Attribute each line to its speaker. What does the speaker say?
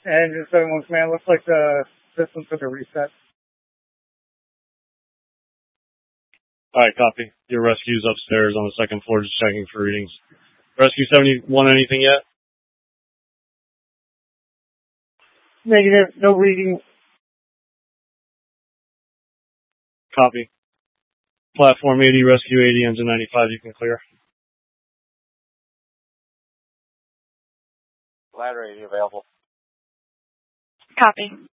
Speaker 1: Engine 71 command, looks like the system took a reset.
Speaker 2: Alright, copy. Your rescue's upstairs on the second floor just checking for readings. Rescue 71 anything yet?
Speaker 1: Negative, no reading.
Speaker 2: Copy. Platform 80, rescue 80, engine 95, you can clear.
Speaker 3: Ladder 80 available.
Speaker 4: Copy.